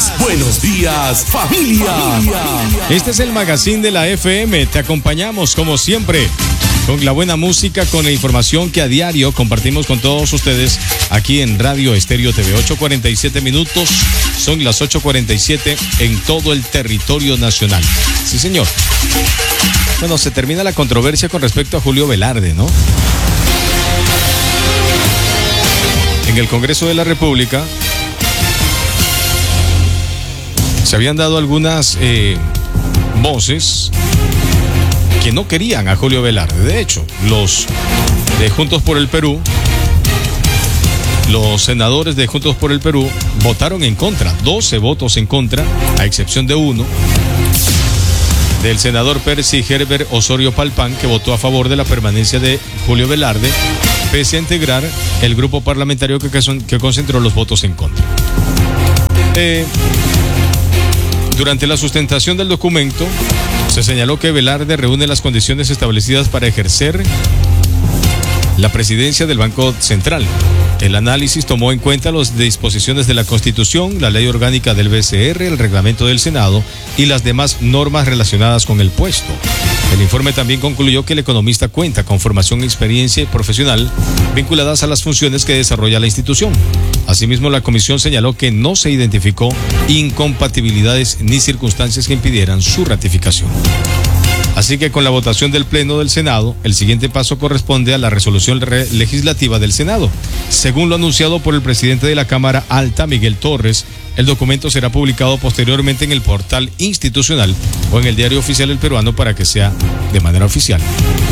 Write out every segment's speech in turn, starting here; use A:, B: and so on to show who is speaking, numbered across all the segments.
A: buenos días, familia.
B: Este es el magazine de la FM. Te acompañamos como siempre con la buena música, con la información que a diario compartimos con todos ustedes aquí en Radio Estéreo TV. 8:47 minutos, son las 8:47 en todo el territorio nacional. Sí, señor. Bueno, se termina la controversia con respecto a Julio Velarde, ¿no? En el Congreso de la República se habían dado algunas voces que no querían a Julio Velarde. De hecho, los de Juntos por el Perú, los senadores de Juntos por el Perú votaron en contra, 12 votos en contra, a excepción de uno, del senador Percy Herbert Osorio Palpán, que votó a favor de la permanencia de Julio Velarde, pese a integrar el grupo parlamentario que concentró los votos en contra. Durante la sustentación del documento, se señaló que Velarde reúne las condiciones establecidas para ejercer la presidencia del Banco Central. El análisis tomó en cuenta las disposiciones de la Constitución, la Ley Orgánica del BCR, el Reglamento del Senado y las demás normas relacionadas con el puesto. El informe también concluyó que el economista cuenta con formación y experiencia profesional vinculadas a las funciones que desarrolla la institución. Asimismo, la comisión señaló que no se identificó incompatibilidades ni circunstancias que impidieran su ratificación. Así que con la votación del Pleno del Senado, el siguiente paso corresponde a la resolución legislativa del Senado. Según lo anunciado por el presidente de la Cámara Alta, Miguel Torres, el documento será publicado posteriormente en el portal institucional o en el Diario Oficial El Peruano para que sea de manera oficial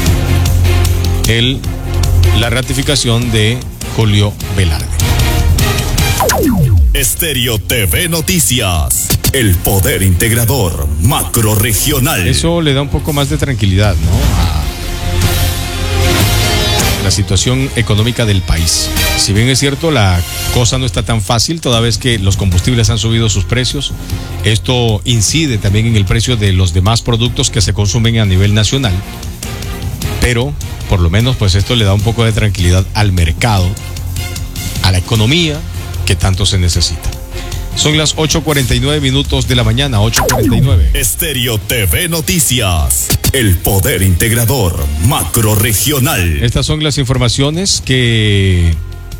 B: la ratificación de Julio Velarde.
A: Estéreo TV Noticias, el poder integrador macrorregional.
B: Eso le da un poco más de tranquilidad, ¿no?, a la situación económica del país. Si bien es cierto, la cosa no está tan fácil, toda vez que los combustibles han subido sus precios. Esto incide también en el precio de los demás productos que se consumen a nivel nacional. Pero, por lo menos, pues esto le da un poco de tranquilidad al mercado, a la economía, que tanto se necesita. Son las 8:49 minutos de la mañana, 8:49.
A: Estéreo TV Noticias, el poder integrador macrorregional.
B: Estas son las informaciones que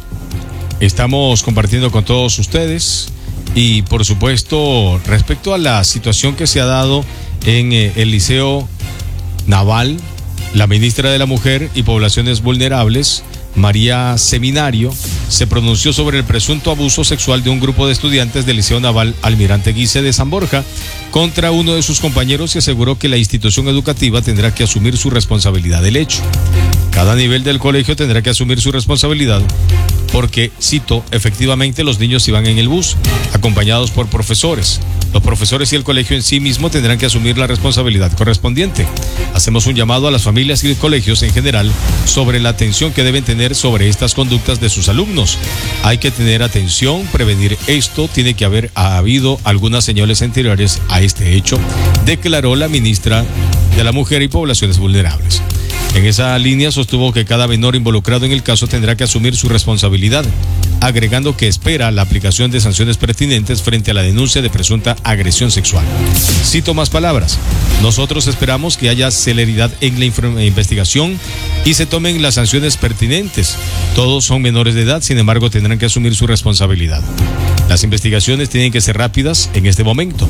B: estamos compartiendo con todos ustedes y, por supuesto, respecto a la situación que se ha dado en el Liceo Naval, la ministra de la Mujer y Poblaciones Vulnerables, María Seminario, se pronunció sobre el presunto abuso sexual de un grupo de estudiantes del Liceo Naval Almirante Guise de San Borja contra uno de sus compañeros y aseguró que la institución educativa tendrá que asumir su responsabilidad del hecho. Cada nivel del colegio tendrá que asumir su responsabilidad porque, cito, efectivamente los niños iban en el bus, acompañados por profesores. Los profesores y el colegio en sí mismo tendrán que asumir la responsabilidad correspondiente. Hacemos un llamado a las familias y los colegios en general sobre la atención que deben tener sobre estas conductas de sus alumnos. Hay que tener atención, prevenir esto, tiene que haber habido algunas señales anteriores a este hecho, declaró la ministra de la Mujer y Poblaciones Vulnerables. En esa línea sostuvo que cada menor involucrado en el caso tendrá que asumir su responsabilidad, agregando que espera la aplicación de sanciones pertinentes frente a la denuncia de presunta agresión sexual. Cito más palabras: nosotros esperamos que haya celeridad en la investigación y se tomen las sanciones pertinentes. Todos son menores de edad, sin embargo tendrán que asumir su responsabilidad. Las investigaciones tienen que ser rápidas en este momento.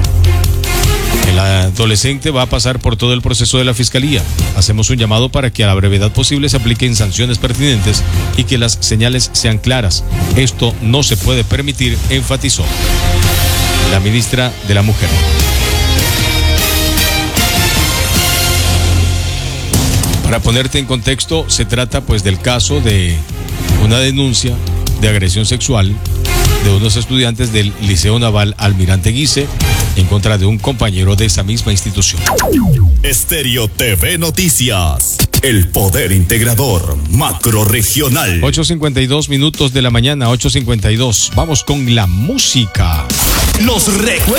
B: El adolescente va a pasar por todo el proceso de la Fiscalía. Hacemos un llamado para que a la brevedad posible se apliquen sanciones pertinentes y que las señales sean claras. Esto no se puede permitir, enfatizó la ministra de la Mujer. Para ponerte en contexto, se trata pues del caso de una denuncia de agresión sexual de unos estudiantes del Liceo Naval Almirante Guise en contra de un compañero de esa misma institución.
A: Estéreo TV Noticias, el poder integrador macrorregional.
B: 8:52 minutos de la mañana, 8:52. Vamos con la música.
A: Los recuerdos